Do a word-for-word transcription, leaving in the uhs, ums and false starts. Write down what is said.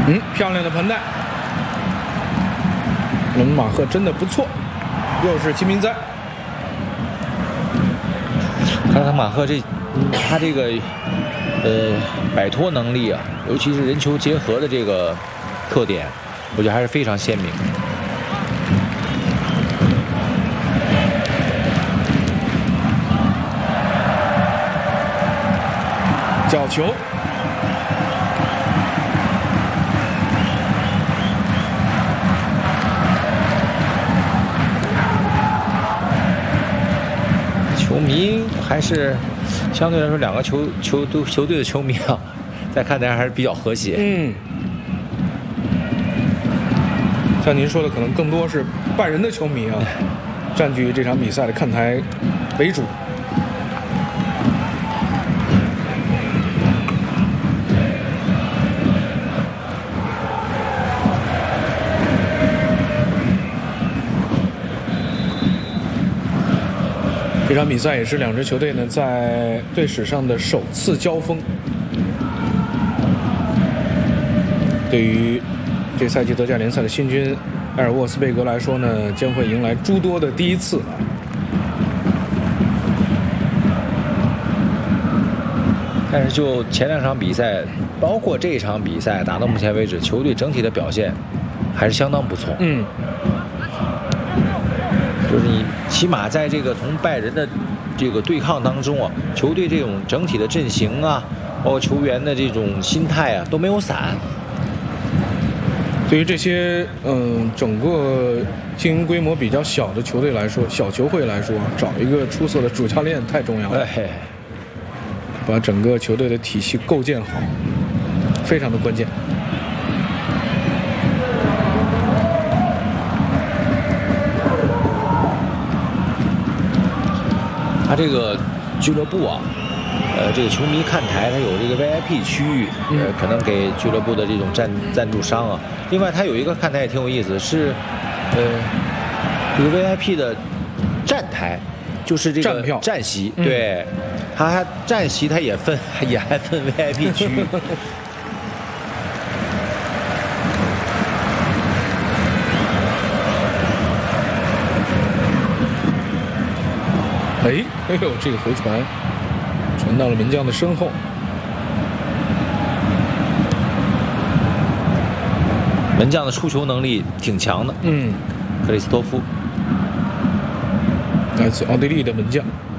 嗯，漂亮的盘带，龙马赫真的不错，又是齐明哉。 看看马赫这，他这个呃摆脱能力啊，尤其是人球结合的这个特点，我觉得还是非常鲜明。 角球， 球迷还是相对来说，两个球球都球队的球迷啊，在看台还是比较和谐。 嗯，像您说的，可能更多是拜仁的球迷啊，占据这场比赛的看台为主。这场比赛也是两支球队呢在队史上的首次交锋。对于这赛季德甲联赛的新军埃尔沃斯贝格来说呢，将会迎来诸多的第一次。 但是就前两场比赛，包括这场比赛打到目前为止，球队整体的表现还是相当不错。 嗯。 就是你起码在这个同拜仁的这个对抗当中啊，球队这种整体的阵型啊，包括球员的这种心态啊，都没有散。 对于这些嗯整个经营规模比较小的球队来说，小球会来说，找一个出色的主教练太重要了。 哎， 把整个球队的体系构建好，非常的关键。 他这个俱乐部啊，呃，这个球迷看台，它有这个 V I P 区域，呃，可能给俱乐部的这种赞赞助商啊。另外，它有一个看台也挺有意思，是呃，这个 V I P 的站台，就是这个站票站席，对，它还站席它也分，也还分 V I P 区域。 哎，哎呦，这个回传传到了门将的身后。 门将的出球能力挺强的， 嗯， 克里斯托夫， 来自奥地利的门将。